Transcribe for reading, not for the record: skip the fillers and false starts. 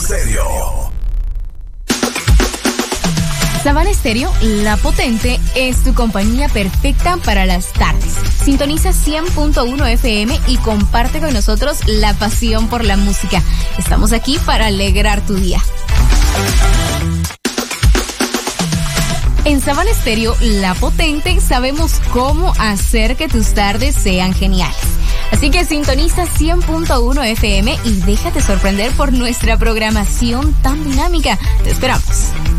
Estéreo. Sabana Estéreo, la potente, es tu compañía perfecta para las tardes. Sintoniza 100.1 FM y comparte con nosotros la pasión por la música. Estamos aquí para alegrar tu día. En Sabana Estéreo, la potente, sabemos cómo hacer que tus tardes sean geniales. Así que sintoniza 100.1 FM y déjate sorprender por nuestra programación tan dinámica. Te esperamos.